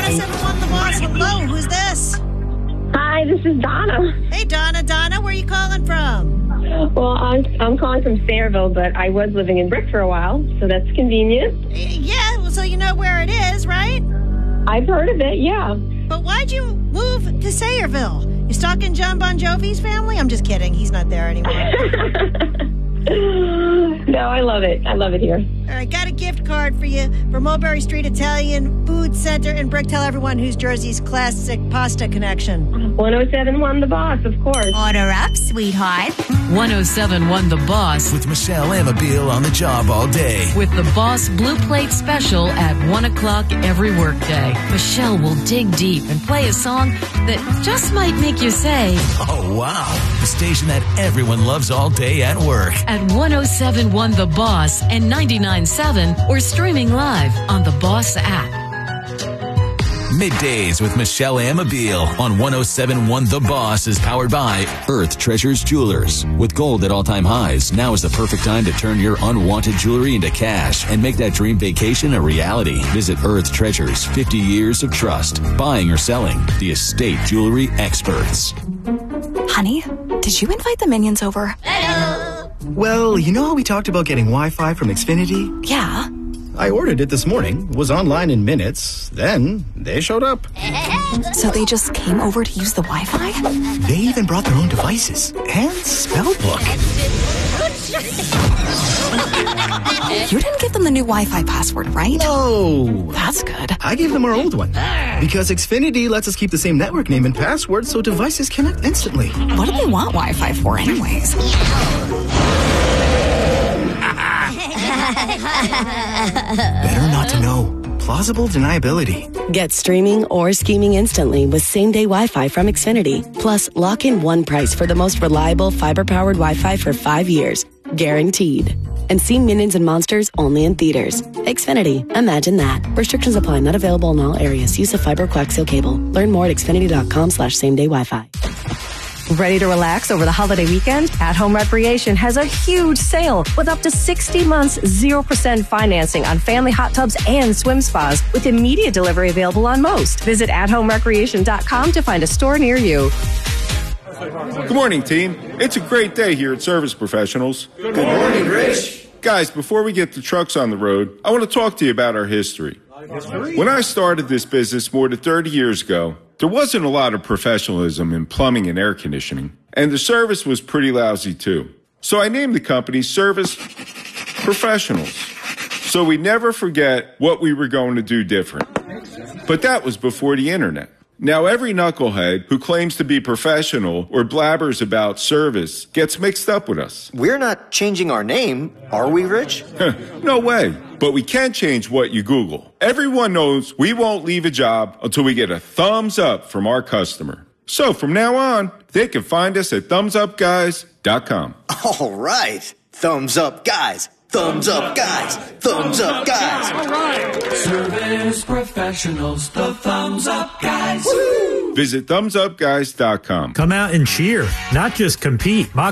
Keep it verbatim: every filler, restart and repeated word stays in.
oh seven one The Boss. Hello, who's this? Hi, this is Donna. Hey, Donna. Donna, where are you calling from? Well, I'm, I'm calling from Sayreville, but I was living in Brick for a while, so that's convenient. Yeah, well, so you know where it is, right? I've heard of it, yeah. But why'd you move to Sayreville? You stalking John Bon Jovi's family? I'm just kidding. He's not there anymore. No, I love it. I love it here. All right, got a gift card for you from Mulberry Street Italian Food Center in Brick. Tell everyone who's Jersey's classic pasta connection. one oh seven one The Boss, of course. Order up, sweetheart. one oh seven point one The Boss. With Michelle Amabile on the job all day. With the Boss Blue Plate Special at one o'clock every workday. Michelle will dig deep and play a song that just might make you say, Oh, wow. The station that everyone loves all day at work. At one oh seven point one The Boss and ninety-nine point seven or streaming live on the Boss app. Middays with Michelle Amabile on one oh seven point one The Boss is powered by Earth Treasures Jewelers. With gold at all-time highs, now is the perfect time to turn your unwanted jewelry into cash and make that dream vacation a reality. Visit Earth Treasures, fifty years of trust. Buying or selling, the estate jewelry experts. Honey, did you invite the minions over? Well, you know how we talked about getting Wi-Fi from Xfinity? Yeah. I ordered it this morning, was online in minutes, then they showed up. So they just came over to use the Wi-Fi? They even brought their own devices and spell book. You didn't give them the new Wi-Fi password, right? No. That's good. I gave them our old one because Xfinity lets us keep the same network name and password so devices connect instantly. What do they want Wi-Fi for anyways? Better not to know. Plausible deniability. Get streaming or scheming instantly with same-day Wi-Fi from Xfinity. Plus, lock in one price for the most reliable fiber-powered Wi-Fi for five years. Guaranteed. And see Minions and Monsters only in theaters. Xfinity. Imagine that. Restrictions apply. Not available in all areas. Use of fiber coaxial cable. Learn more at xfinity.com slash same-day Wi-Fi. Ready to relax over the holiday weekend? At Home Recreation has a huge sale with up to sixty months, zero percent financing on family hot tubs and swim spas with immediate delivery available on most. Visit at home recreation dot com to find a store near you. Good morning, team. It's a great day here at Service Professionals. Good morning, Rich. Guys, before we get the trucks on the road, I want to talk to you about our history. When I started this business more than thirty years ago, there wasn't a lot of professionalism in plumbing and air conditioning, and the service was pretty lousy too. So I named the company Service Professionals, so we never forget what we were going to do different. But that was before the internet. Now every knucklehead who claims to be professional or blabbers about service gets mixed up with us. We're not changing our name, are we, Rich? No way. But we can change what you Google. Everyone knows we won't leave a job until we get a thumbs up from our customer. So from now on, they can find us at thumbs up guys dot com. All right. Thumbs up, guys. Thumbs up, guys. Thumbs up, guys. All right. Service Professionals, the Thumbs Up Guys. Woo! Visit thumbs up guys dot com. Come out and cheer, not just compete.